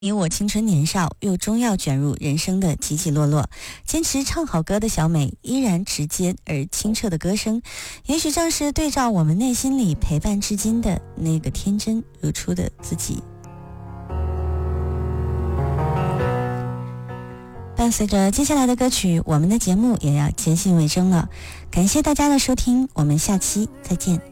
你我青春年少，又终要卷入人生的起起落落，坚持唱好歌的小美，依然直接而清澈的歌声，也许正是对照我们内心里陪伴至今的那个天真如初的自己。伴随着接下来的歌曲，我们的节目也要接近尾声了，感谢大家的收听，我们下期再见。